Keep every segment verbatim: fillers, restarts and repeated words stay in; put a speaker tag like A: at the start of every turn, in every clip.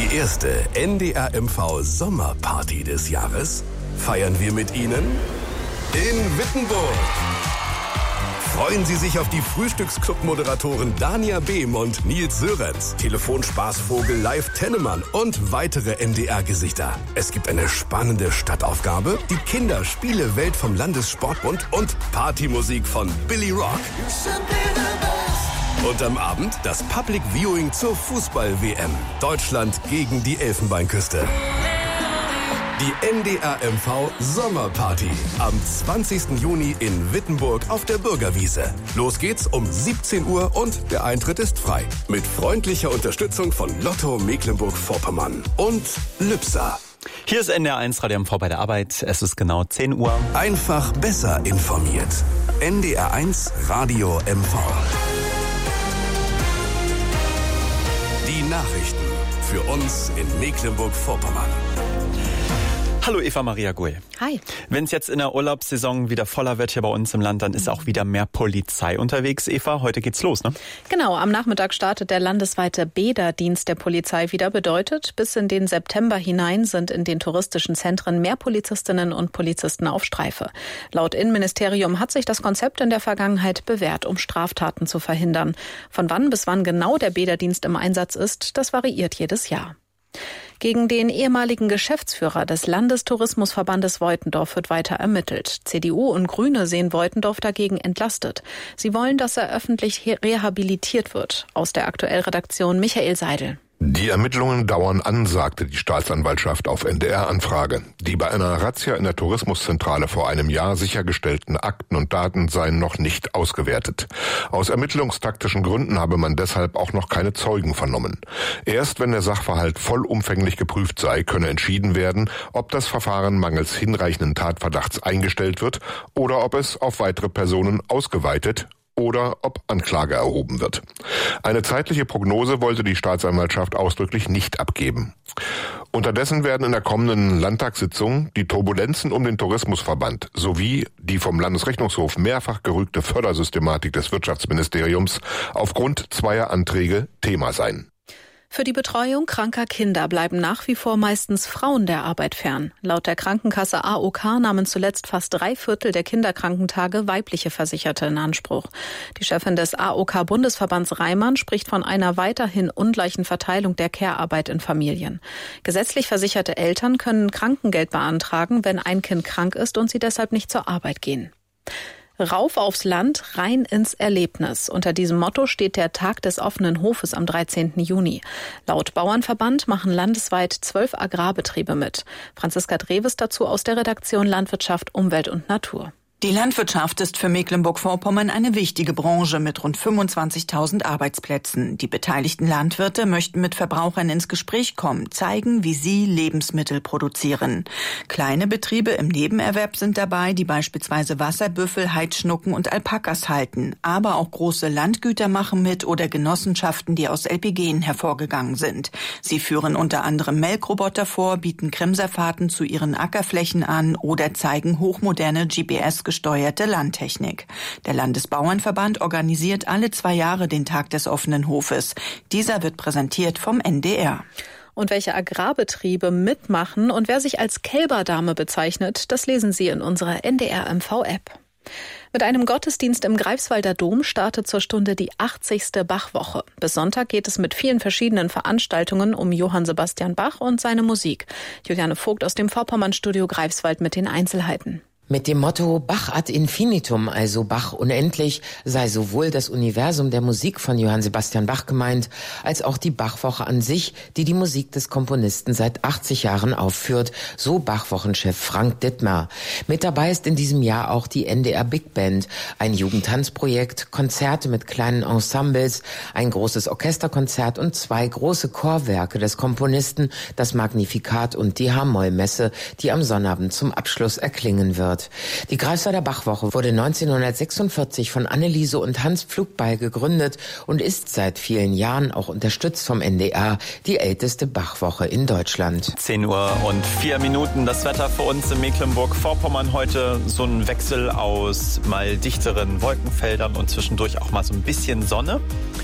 A: Die erste N D R M V Sommerparty des Jahres feiern wir mit Ihnen in Wittenburg. Freuen Sie sich auf die Frühstücksclub-Moderatoren Dania Behm und Nils Sörenz, Telefonspaßvogel Live Tennemann und weitere N D R-Gesichter. Es gibt eine spannende Stadtaufgabe, die Kinderspiele-Welt vom Landessportbund und Partymusik von Billy Rock. Und am Abend das Public Viewing zur Fußball-W M. Deutschland gegen die Elfenbeinküste. Die N D R M V Sommerparty am zwanzigsten Juni in Wittenburg auf der Bürgerwiese. Los geht's um siebzehn Uhr und der Eintritt ist frei. Mit freundlicher Unterstützung von Lotto Mecklenburg-Vorpommern und Lübser.
B: Hier ist N D R eins Radio M V bei der Arbeit. Es ist genau zehn Uhr.
A: Einfach besser informiert. N D R eins Radio M V. Die Nachrichten für uns in Mecklenburg-Vorpommern.
B: Hallo Eva Maria Gull.
C: Hi.
B: Wenn es jetzt in der Urlaubssaison wieder voller wird hier bei uns im Land, dann ist auch wieder mehr Polizei unterwegs. Eva, heute geht's los, ne?
C: Genau, am Nachmittag startet der landesweite Bäderdienst der Polizei wieder. Bedeutet, bis in den September hinein sind in den touristischen Zentren mehr Polizistinnen und Polizisten auf Streife. Laut Innenministerium hat sich das Konzept in der Vergangenheit bewährt, um Straftaten zu verhindern. Von wann bis wann genau der Bäderdienst im Einsatz ist, das variiert jedes Jahr. Gegen den ehemaligen Geschäftsführer des Landestourismusverbandes Woitendorf wird weiter ermittelt. C D U und Grüne sehen Woitendorf dagegen entlastet. Sie wollen, dass er öffentlich rehabilitiert wird. Aus der Aktuell-Redaktion Michael Seidel.
D: Die Ermittlungen dauern an, sagte die Staatsanwaltschaft auf N D R-Anfrage. Die bei einer Razzia in der Tourismuszentrale vor einem Jahr sichergestellten Akten und Daten seien noch nicht ausgewertet. Aus ermittlungstaktischen Gründen habe man deshalb auch noch keine Zeugen vernommen. Erst wenn der Sachverhalt vollumfänglich geprüft sei, könne entschieden werden, ob das Verfahren mangels hinreichenden Tatverdachts eingestellt wird oder ob es auf weitere Personen ausgeweitet oder ob Anklage erhoben wird. Eine zeitliche Prognose wollte die Staatsanwaltschaft ausdrücklich nicht abgeben. Unterdessen werden in der kommenden Landtagssitzung die Turbulenzen um den Tourismusverband sowie die vom Landesrechnungshof mehrfach gerügte Fördersystematik des Wirtschaftsministeriums aufgrund zweier Anträge Thema sein.
C: Für die Betreuung kranker Kinder bleiben nach wie vor meistens Frauen der Arbeit fern. Laut der Krankenkasse A O K nahmen zuletzt fast drei Viertel der Kinderkrankentage weibliche Versicherte in Anspruch. Die Chefin des A O K-Bundesverbands Reimann spricht von einer weiterhin ungleichen Verteilung der Care-Arbeit in Familien. Gesetzlich versicherte Eltern können Krankengeld beantragen, wenn ein Kind krank ist und sie deshalb nicht zur Arbeit gehen. Rauf aufs Land, rein ins Erlebnis. Unter diesem Motto steht der Tag des offenen Hofes am dreizehnten Juni. Laut Bauernverband machen landesweit zwölf Agrarbetriebe mit. Franziska Dreves dazu aus der Redaktion Landwirtschaft, Umwelt und Natur.
E: Die Landwirtschaft ist für Mecklenburg-Vorpommern eine wichtige Branche mit rund fünfundzwanzigtausend Arbeitsplätzen. Die beteiligten Landwirte möchten mit Verbrauchern ins Gespräch kommen, zeigen, wie sie Lebensmittel produzieren. Kleine Betriebe im Nebenerwerb sind dabei, die beispielsweise Wasserbüffel, Heidschnucken und Alpakas halten. Aber auch große Landgüter machen mit oder Genossenschaften, die aus L P Gen hervorgegangen sind. Sie führen unter anderem Melkroboter vor, bieten Kremserfahrten zu ihren Ackerflächen an oder zeigen hochmoderne G P S gesteuerte Landtechnik. Der Landesbauernverband organisiert alle zwei Jahre den Tag des offenen Hofes. Dieser wird präsentiert vom N D R.
C: Und welche Agrarbetriebe mitmachen und wer sich als Kälberdame bezeichnet, das lesen Sie in unserer N D R M V-App. Mit einem Gottesdienst im Greifswalder Dom startet zur Stunde die achtzigste Bachwoche. Bis Sonntag geht es mit vielen verschiedenen Veranstaltungen um Johann Sebastian Bach und seine Musik. Juliane Vogt aus dem Vorpommernstudio Greifswald mit den Einzelheiten.
F: Mit dem Motto Bach ad infinitum, also Bach unendlich, sei sowohl das Universum der Musik von Johann Sebastian Bach gemeint, als auch die Bachwoche an sich, die die Musik des Komponisten seit achtzig Jahren aufführt, so Bachwochenchef Frank Dittmer. Mit dabei ist in diesem Jahr auch die N D R Big Band, ein Jugendtanzprojekt, Konzerte mit kleinen Ensembles, ein großes Orchesterkonzert und zwei große Chorwerke des Komponisten, das Magnificat und die H-Moll-Messe, die am Sonnabend zum Abschluss erklingen wird. Die Greifswalder Bachwoche wurde neunzehnhundertsechsundvierzig von Anneliese und Hans Pflugbeil gegründet und ist seit vielen Jahren auch unterstützt vom N D R, die älteste Bachwoche in Deutschland.
B: zehn Uhr und vier Minuten. Das Wetter für uns in Mecklenburg-Vorpommern heute so ein Wechsel aus mal dichteren Wolkenfeldern und zwischendurch auch mal so ein bisschen Sonne.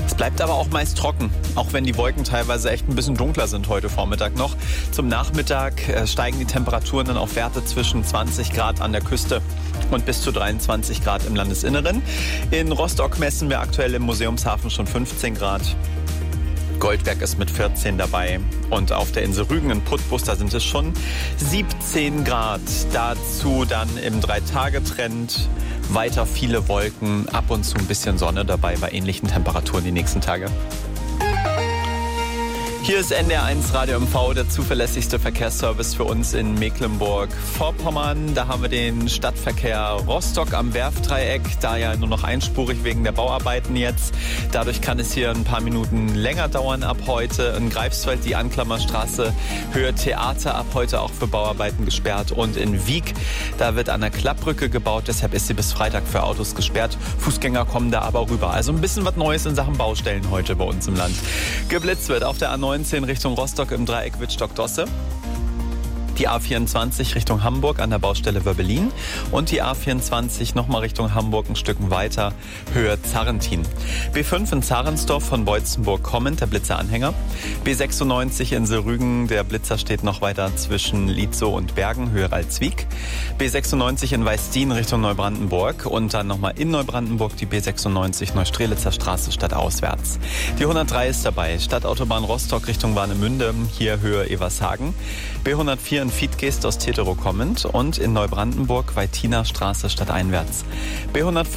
B: Es bleibt aber auch meist trocken, auch wenn die Wolken teilweise echt ein bisschen dunkler sind heute Vormittag noch. Zum Nachmittag steigen die Temperaturen dann auf Werte zwischen zwanzig Grad an der Küste und bis zu dreiundzwanzig Grad im Landesinneren. In Rostock messen wir aktuell im Museumshafen schon fünfzehn Grad. Goldberg ist mit vierzehn dabei und auf der Insel Rügen in Putbus, da sind es schon siebzehn Grad. Dazu dann im Drei-Tage-Trend weiter viele Wolken, ab und zu ein bisschen Sonne dabei bei ähnlichen Temperaturen die nächsten Tage. Hier ist N D R eins Radio M V, der zuverlässigste Verkehrsservice für uns in Mecklenburg-Vorpommern. Da haben wir den Stadtverkehr Rostock am Werftdreieck, da ja nur noch einspurig wegen der Bauarbeiten jetzt. Dadurch kann es hier ein paar Minuten länger dauern ab heute. In Greifswald die Anklammerstraße, Höhe Theater, ab heute auch für Bauarbeiten gesperrt. Und in Wiek, da wird an der Klappbrücke gebaut, deshalb ist sie bis Freitag für Autos gesperrt. Fußgänger kommen da aber rüber. Also ein bisschen was Neues in Sachen Baustellen heute bei uns im Land. Geblitzt wird auf der A neunzehn Richtung Rostock im Dreieck Wittstock-Dosse. Die A vierundzwanzig Richtung Hamburg an der Baustelle Wöbbelin und die A vierundzwanzig nochmal Richtung Hamburg ein Stück weiter, Höhe Zarrentin. B fünf in Zarensdorf von Beutzenburg kommend, der Blitzeranhänger. B sechsundneunzig in Rügen, der Blitzer steht noch weiter zwischen Lietzow und Bergen, Höhe Ralzwiek. B sechsundneunzig in Weißdien Richtung Neubrandenburg und dann nochmal in Neubrandenburg die B sechsundneunzig Neustrelitzer Straße stadtauswärts. Die hundertdrei ist dabei, Stadtautobahn Rostock Richtung Warnemünde, hier Höhe Evershagen. B hundertvier in Fiedgeest aus Teterow kommend und in Neubrandenburg Weitiner Straße stadteinwärts. B hundertfünf